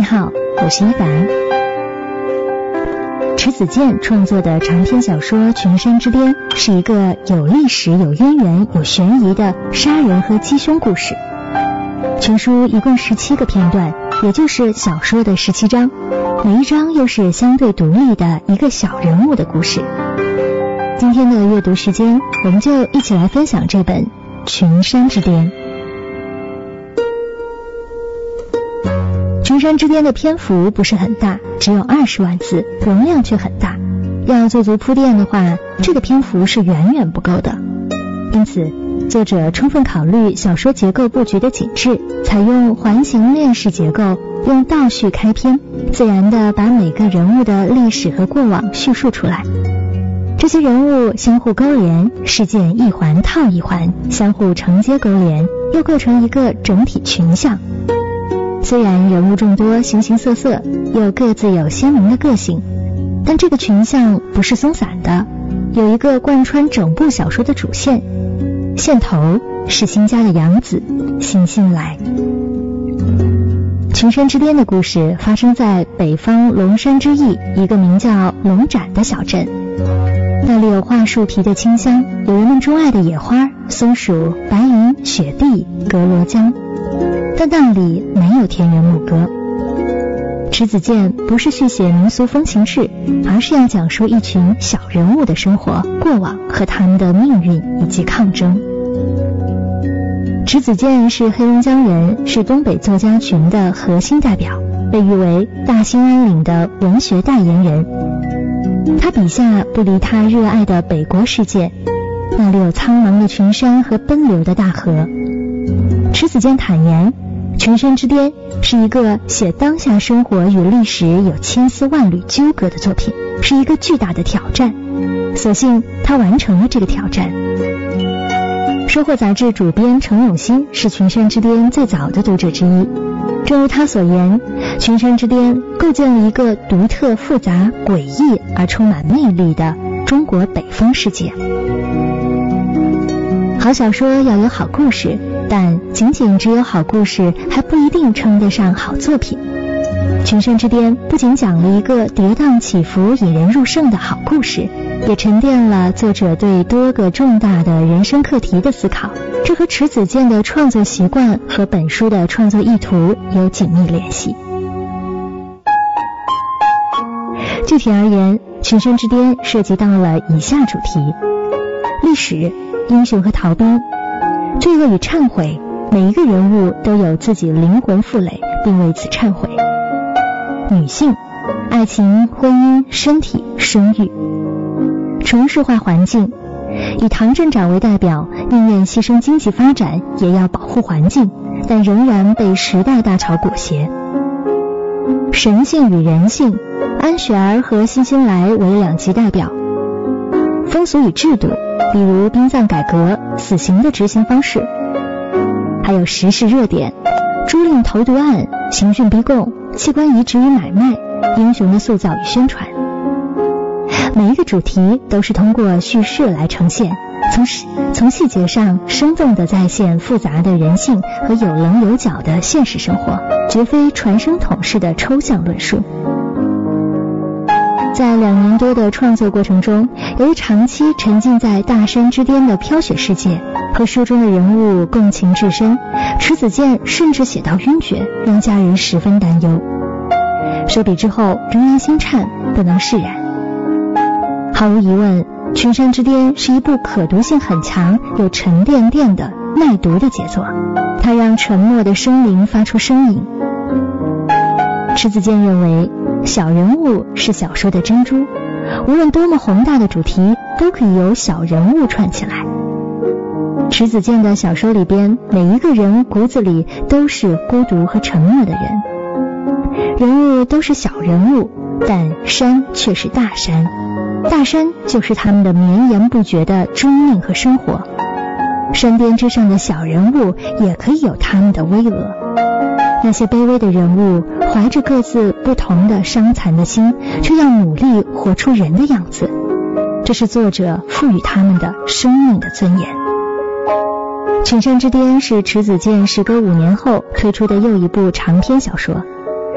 好，我是一凡。迟子建创作的长篇小说《群山之巅》是一个有历史、有渊源、有悬疑的杀人和击凶故事。全书一共17个片段，也就是小说的17章，每一章又是相对独立的一个小人物的故事。今天的阅读时间，我们就一起来分享这本《群山之巅》。群山之巅的篇幅不是很大，只有20万字，容量却很大。要做足铺垫的话，这个篇幅是远远不够的。因此，作者充分考虑小说结构布局的紧致，采用环形链式结构，用倒叙开篇，自然地把每个人物的历史和过往叙述出来。这些人物相互勾连，事件一环套一环，相互承接勾连，又构成一个整体群像。虽然人物众多，形形色色，又各自有鲜明的个性，但这个群像不是松散的，有一个贯穿整部小说的主线。线头是新家的养子辛辛来。群山之巅的故事发生在北方龙山之役一个名叫龙展的小镇。那里有桦树皮的清香，有人们钟爱的野花、松鼠、白云、雪地、格罗江，但那里没有田园牧歌。迟子建不是续写民俗风情志，而是要讲述一群小人物的生活、过往和他们的命运以及抗争。迟子建是黑龙江人，是东北作家群的核心代表，被誉为大兴安岭的文学代言人。他笔下不离他热爱的北国世界，那里有苍茫的群山和奔流的大河。迟子建坦言，群山之巅是一个写当下生活与历史有千丝万缕纠葛的作品，是一个巨大的挑战，所幸他完成了这个挑战。收获杂志主编程永新是群山之巅最早的读者之一，正如他所言，群山之巅构建了一个独特、复杂、诡异而充满魅力的中国北方世界。好小说要有好故事，但仅仅只有好故事还不一定称得上好作品。群山之巅不仅讲了一个跌宕起伏、引人入胜的好故事，也沉淀了作者对多个重大的人生课题的思考，这和迟子建的创作习惯和本书的创作意图有紧密联系。具体而言，群山之巅涉及到了以下主题：历史、英雄和逃兵、罪恶与忏悔，每一个人物都有自己灵魂负累，并为此忏悔；女性、爱情、婚姻、身体、生育；城市化环境，以唐镇长为代表，宁愿牺牲经济发展也要保护环境，但仍然被时代大潮裹挟；神性与人性，安雪儿和辛辛来为两极代表；风俗与制度，比如殡葬改革、死刑的执行方式；还有时事热点，朱令投毒案、刑讯逼供、器官移植与买卖、英雄的塑造与宣传。每一个主题都是通过叙事来呈现，从细节上生动地再现复杂的人性和有棱有角的现实生活，绝非传声筒式的抽象论述。在2年多的创作过程中，由于长期沉浸在大山之巅的飘雪世界，和书中的人物共情至深，迟子建甚至写到晕厥，让家人十分担忧。收笔之后仍然心颤，不能释然。毫无疑问，群山之巅是一部可读性很强、有沉甸甸的耐读的杰作，它让沉默的生灵发出声音。迟子建认为，小人物是小说的珍珠，无论多么宏大的主题，都可以由小人物串起来。迟子建的小说里边，每一个人骨子里都是孤独和沉默的人，人物都是小人物，但山却是大山，大山就是他们的绵延不绝的生命和生活。山巅之上的小人物也可以有他们的巍峨，那些卑微的人物怀着各自不同的伤残的心，却要努力活出人的样子，这是作者赋予他们的生命的尊严。群山之巅是迟子建时隔5年后推出的又一部长篇小说，